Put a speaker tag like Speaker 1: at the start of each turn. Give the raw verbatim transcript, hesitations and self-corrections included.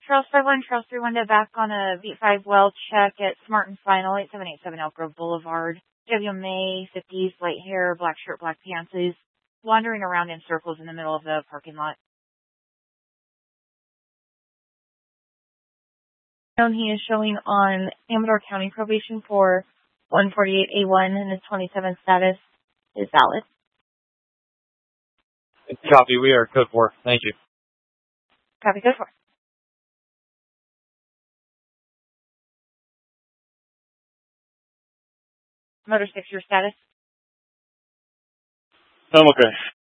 Speaker 1: Charles five one, Charles three one to back on a Beat five well check at Smart and Final, eight seven eight seven Elk Grove Boulevard. W M A, fifties, light hair, black shirt, black pants, is wandering around in circles in the middle of the parking lot. He is showing on Amador County probation for one forty-eight A one, and his twenty-seven status is valid.
Speaker 2: Copy. We are code four. Thank you.
Speaker 1: Copy, code four. Motor six, your status?
Speaker 2: I'm okay.